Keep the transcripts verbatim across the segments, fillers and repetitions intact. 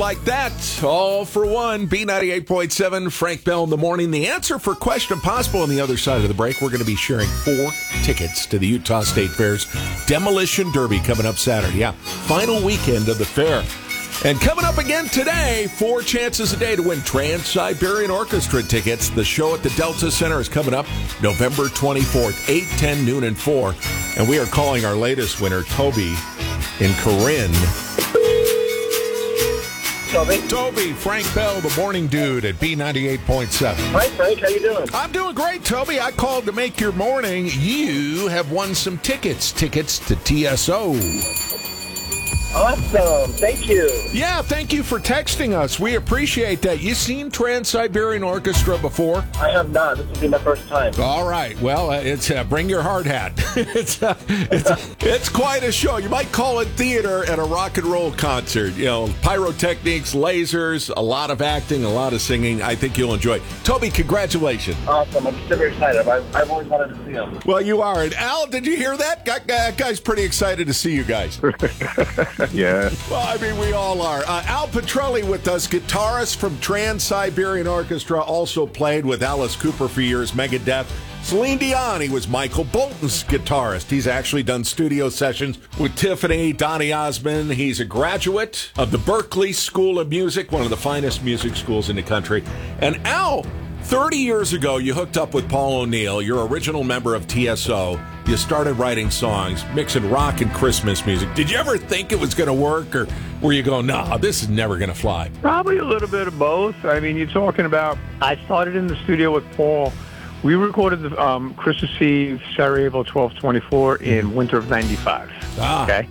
Like that, all for one. B ninety-eight point seven, Frank Bell in the morning. The answer for Question Possible on the other side of the break. We're going to be sharing four tickets to the Utah State Fair's Demolition Derby coming up Saturday. Yeah, final weekend of the fair. And coming up again today, four chances a day to win Trans-Siberian Orchestra tickets. The show at the Delta Center is coming up November twenty-fourth, eight, ten, noon, and four. And we are calling our latest winner, Toby in Corinne. Toby. Toby, Frank Bell, the morning dude at B ninety-eight point seven. Hi, Frank. How you doing? I'm doing great, Toby. I called to make your morning. You have won some tickets. Tickets to T S O. Awesome. Thank you. Yeah, thank you for texting us. We appreciate that. You seen Trans-Siberian Orchestra before? I have not. This will be my first time. All right. Well, uh, it's uh, bring your hard hat. it's, uh, it's, it's quite a show. You might call it theater at a rock and roll concert. You know, pyrotechnics, lasers, a lot of acting, a lot of singing. I think you'll enjoy it. Toby, congratulations. Awesome. I'm super excited. I've, I've always wanted to see him. Well, you are. And Al, did you hear that? That guy, guy's pretty excited to see you guys. Yeah. Well, I mean, we all are. Uh, Al Petrelli with us, guitarist from Trans-Siberian Orchestra, also played with Alice Cooper for years, Megadeth. Celine Dion, he was Michael Bolton's guitarist. He's actually done studio sessions with Tiffany, Donny Osmond. He's a graduate of the Berklee School of Music, one of the finest music schools in the country. And Al, thirty years ago, you hooked up with Paul O'Neill, your original member of T S O. You started writing songs, mixing rock and Christmas music. Did you ever think it was going to work, or were you going, no, this is never going to fly? Probably a little bit of both. I mean, you're talking about, I started in the studio with Paul. We recorded the um, Christmas Eve, Sarajevo twelve twenty-four in winter of ninety-five. Ah. Okay?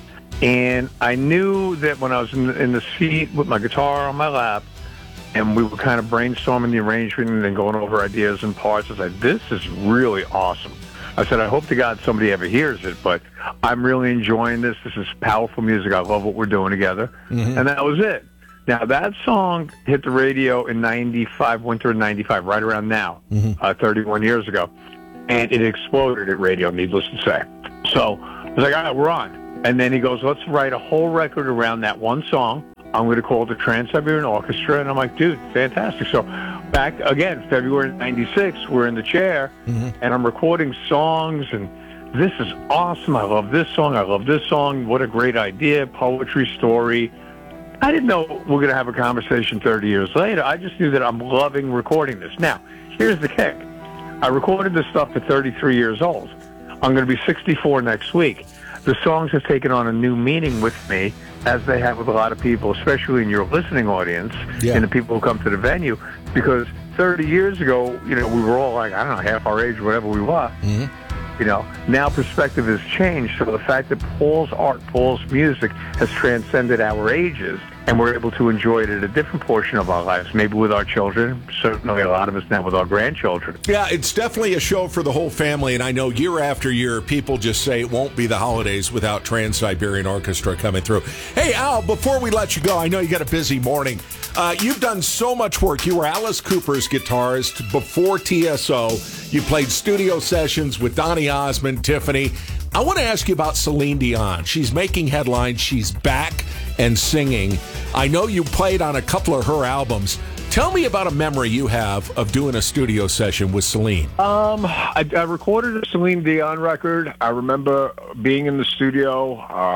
And I knew that when I was in the, in the seat with my guitar on my lap, and we were kind of brainstorming the arrangement and then going over ideas and parts, I was like, this is really awesome. I said, I hope to God somebody ever hears it, but I'm really enjoying this. This is powerful music. I love what we're doing together. Mm-hmm. And that was it. Now, that song hit the radio in ninety-five, winter of ninety-five, right around now, mm-hmm. uh, thirty-one years ago. And it exploded at radio, needless to say. So I was like, all right, we're on. And then he goes, let's write a whole record around that one song. I'm going to call it the Trans-Siberian Orchestra. And I'm like, dude, fantastic. So back, again, February ninety-six, we're in the chair, mm-hmm. and I'm recording songs, and this is awesome. I love this song. I love this song. What a great idea. Poetry, story. I didn't know we're going to have a conversation thirty years later. I just knew that I'm loving recording this. Now, here's the kick. I recorded this stuff at thirty-three years old. I'm going to be sixty-four next week. The songs have taken on a new meaning with me, as they have with a lot of people, especially in your listening audience, yeah. and the people who come to the venue, because thirty years ago, you know, we were all like, I don't know, half our age, whatever we were. Mm-hmm. You know, now perspective has changed. So the fact that Paul's art, Paul's music has transcended our ages, and we're able to enjoy it at a different portion of our lives, maybe with our children, certainly a lot of us now with our grandchildren. Yeah, it's definitely a show for the whole family, and I know year after year, people just say it won't be the holidays without Trans-Siberian Orchestra coming through. Hey, Al, before we let you go, I know you got a busy morning. Uh, you've done so much work. You were Alice Cooper's guitarist before T S O. You played studio sessions with Donny Osmond, Tiffany. I want to ask you about Celine Dion. She's making headlines. She's back and singing. I know you played on a couple of her albums. Tell me about a memory you have of doing a studio session with Celine. Um, I, I recorded a Celine Dion record. I remember being in the studio.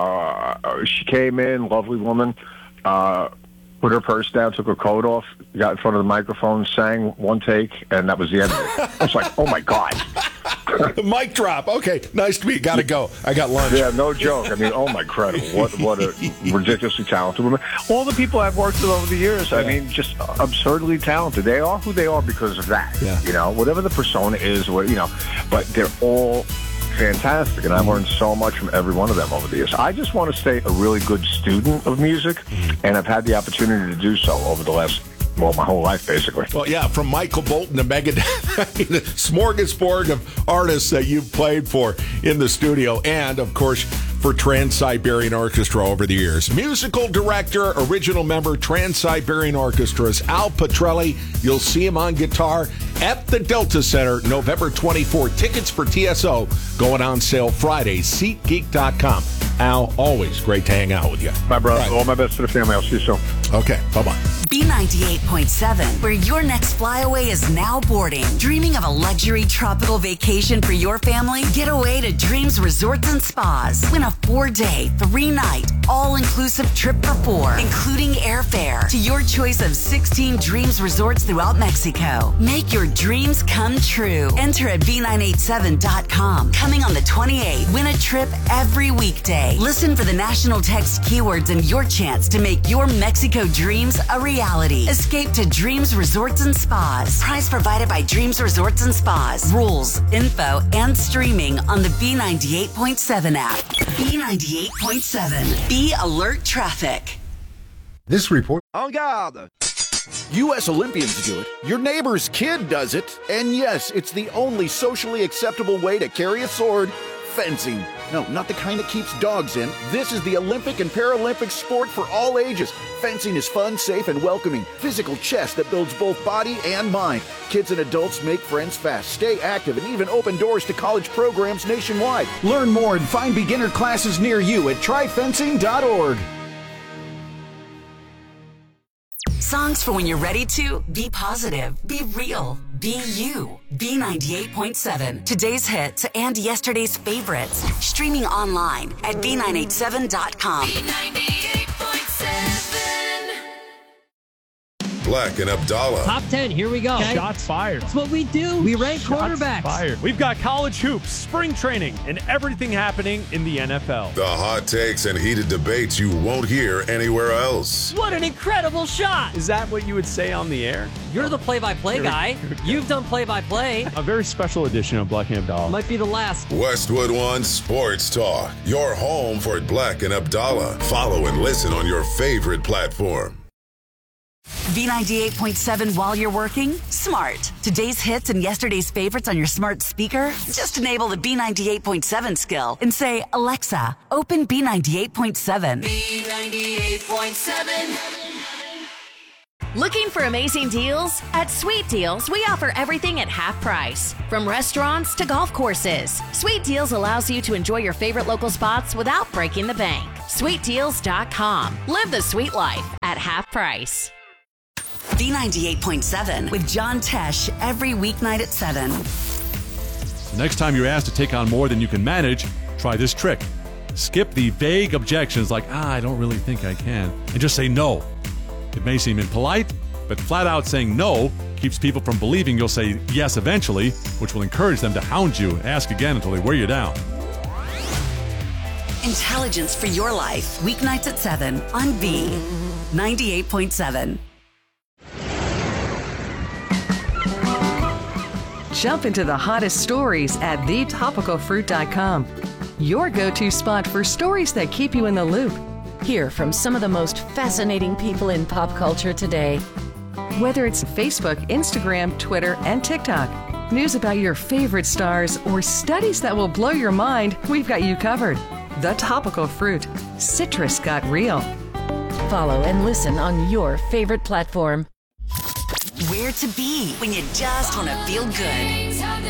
Uh, she came in, lovely woman, uh, put her purse down, took her coat off, got in front of the microphone, sang one take, and that was the end of it. I was like, oh, my God. Mic drop. Okay, nice to meet you. Got to go. I got lunch. Yeah, no joke. I mean, oh my incredible! What what a ridiculously talented woman. All the people I've worked with over the years, yeah. I mean, just absurdly talented. They are who they are because of that. Yeah. You know, whatever the persona is, or, you know, but they're all fantastic, and I've learned so much from every one of them over the years. I just want to stay a really good student of music, and I've had the opportunity to do so over the last, well, my whole life, basically. Well, yeah, from Michael Bolton to Megadeth, I mean, the smorgasbord of artists that you've played for in the studio, and, of course, for Trans-Siberian Orchestra over the years. Musical director, original member, Trans-Siberian Orchestra's Al Petrelli. You'll see him on guitar at the Delta Center, November twenty-fourth. Tickets for T S O going on sale Friday, seat geek dot com. Al, always great to hang out with you. My brother, right. All my best to the family. I'll see you soon. Okay, bye-bye. B ninety-eight point seven, where your next flyaway is now boarding. Dreaming of a luxury tropical vacation for your family? Get away to Dreams Resorts and Spas. Win a four-day, three-night, all-inclusive trip for four, including airfare to your choice of sixteen Dreams Resorts throughout Mexico. Make your dreams come true. Enter at B nine eighty-seven dot com. Coming on the twenty-eighth, win a trip every weekday. Listen for the national text keywords and your chance to make your Mexico dreams a reality. Escape to Dreams Resorts and Spas. Prize provided by Dreams Resorts and Spas. Rules, info, and streaming on the B ninety-eight point seven app. B ninety-eight point seven. Be alert traffic. This report. En garde! U S Olympians do it, your neighbor's kid does it, and yes, it's the only socially acceptable way to carry a sword: fencing. No, not the kind that keeps dogs in. This is the Olympic and Paralympic sport for all ages. Fencing is fun, safe, and welcoming. Physical chess that builds both body and mind. Kids and adults make friends fast, stay active, and even open doors to college programs nationwide. Learn more and find beginner classes near you at try fencing dot org. Songs for when you're ready to be positive, be real, be you. B ninety-eight point seven. Today's hits and yesterday's favorites. Streaming online at B nine eighty-seven dot com. B ninety-eight point seven. Black and Abdallah. Top ten, here we go. Okay. Shots fired. That's what we do. We rank Shots quarterbacks. Fired. We've got college hoops, spring training, and everything happening in the N F L. The hot takes and heated debates you won't hear anywhere else. What an incredible shot. Is that what you would say on the air? You're the play-by-play guy. You've done play-by-play. A very special edition of Black and Abdallah. Might be the last. Westwood One Sports Talk. Your home for Black and Abdallah. Follow and listen on your favorite platform. B ninety-eight point seven while you're working? Smart. Today's hits and yesterday's favorites on your smart speaker? Just enable the B ninety-eight point seven skill and say, Alexa, open B ninety-eight point seven. B ninety-eight point seven. Looking for amazing deals? At Sweet Deals, we offer everything at half price. From restaurants to golf courses, Sweet Deals allows you to enjoy your favorite local spots without breaking the bank. sweet deals dot com. Live the sweet life at half price. B ninety-eight point seven with John Tesh every weeknight at seven. The next time you're asked to take on more than you can manage, try this trick. Skip the vague objections like, ah, I don't really think I can, and just say no. It may seem impolite, but flat out saying no keeps people from believing you'll say yes eventually, which will encourage them to hound you, ask again until they wear you down. Intelligence for your life, weeknights at seven on B ninety-eight point seven. Jump into the hottest stories at the topical fruit dot com. Your go-to spot for stories that keep you in the loop. Hear from some of the most fascinating people in pop culture today. Whether it's Facebook, Instagram, Twitter, and TikTok, news about your favorite stars, or studies that will blow your mind, we've got you covered. The Topical Fruit. Citrus got real. Follow and listen on your favorite platform. Where to be when you just want to feel good.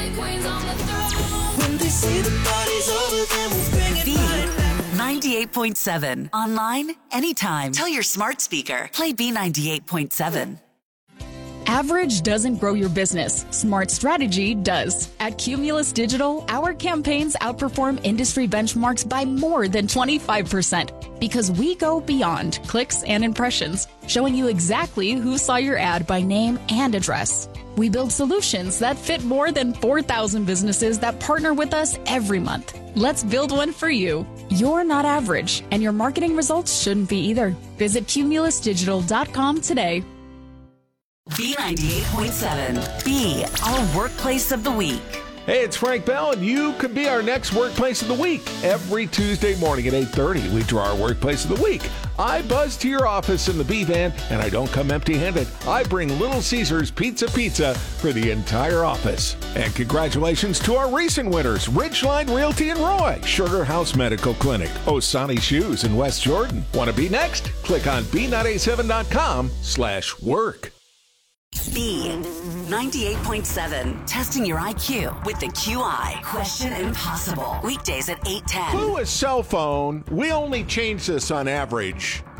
B ninety-eight point seven. Online, anytime. Tell your smart speaker. Play B ninety-eight point seven. Average doesn't grow your business. Smart strategy does. At Cumulus Digital, our campaigns outperform industry benchmarks by more than twenty-five percent because we go beyond clicks and impressions, showing you exactly who saw your ad by name and address. We build solutions that fit more than four thousand businesses that partner with us every month. Let's build one for you. You're not average, and your marketing results shouldn't be either. Visit cumulus digital dot com today. B ninety-eight point seven. B, our workplace of the week. Hey, it's Frank Bell, and you could be our next Workplace of the Week. Every Tuesday morning at eight thirty, we draw our Workplace of the Week. I buzz to your office in the B-Van, and I don't come empty-handed. I bring Little Caesars Pizza Pizza for the entire office. And congratulations to our recent winners, Ridgeline Realty in Roy, Sugar House Medical Clinic, Osani Shoes in West Jordan. Want to be next? Click on B nine eighty-seven dot com slash work. B ninety-eight point seven. Testing your I Q with the Q I. Question Impossible. Weekdays at eight ten. Clue a cell phone. We only change this on average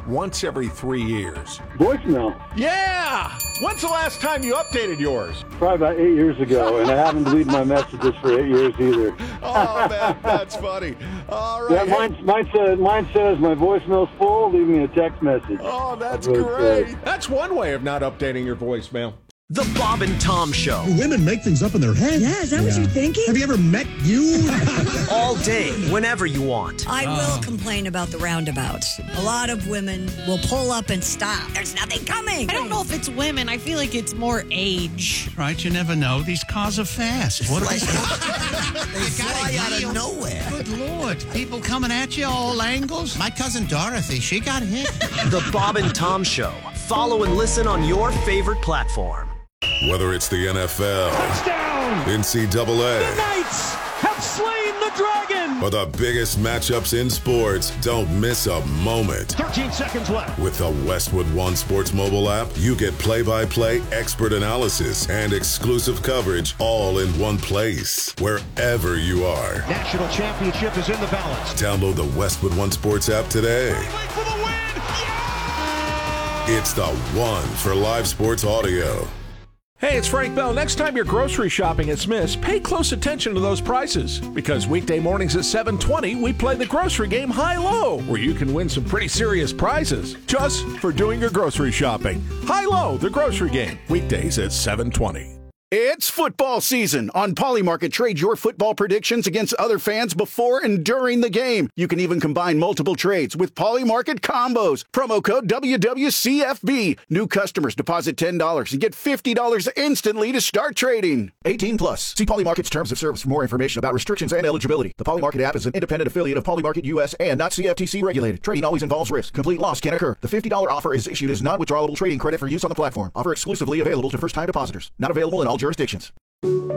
once every three years. Voicemail. Yeah! When's the last time you updated yours? Probably about eight years ago, and I haven't deleted my messages for eight years either. Oh, man, that's funny. All Yeah, right. mine, mine, says, mine says my voicemail's full, leave me a text message. Oh, that's what it great. says. That's one way of not updating your voicemail. The Bob and Tom Show. Women make things up in their head. Yeah, is that what you're thinking? Have you ever met you? All day, whenever you want. I will complain about the roundabouts. A lot of women will pull up and stop. There's nothing coming. I don't know if it's women. I feel like it's more age. Right, you never know. These cars are fast. What They fly out of nowhere. Good Lord. People coming at you all angles. My cousin Dorothy, she got hit. The Bob and Tom Show. Follow and listen on your favorite platform. Whether it's the N F L, Touchdown! N C double A, The Knights have slain the dragon! or the biggest matchups in sports, don't miss a moment. thirteen seconds left. With the Westwood One Sports mobile app, you get play-by-play expert analysis and exclusive coverage all in one place, wherever you are. National championship is in the balance. Download the Westwood One Sports app today. For the win! Yeah! It's the one for live sports audio. Hey, it's Frank Bell. Next time you're grocery shopping at Smith's, pay close attention to those prices. Because weekday mornings at seven twenty, we play the grocery game High-Low, where you can win some pretty serious prizes just for doing your grocery shopping. High-Low, the grocery game. Weekdays at seven twenty. It's football season. On Polymarket, trade your football predictions against other fans before and during the game. You can even combine multiple trades with Polymarket combos. Promo code W W C F B. New customers deposit ten dollars and get fifty dollars instantly to start trading. eighteen plus. See Polymarket's terms of service for more information about restrictions and eligibility. The Polymarket app is an independent affiliate of Polymarket U S and not C F T C regulated. Trading always involves risk. Complete loss can occur. The fifty dollars offer is issued as non-withdrawable trading credit for use on the platform. Offer exclusively available to first-time depositors. Not available in all jurisdictions.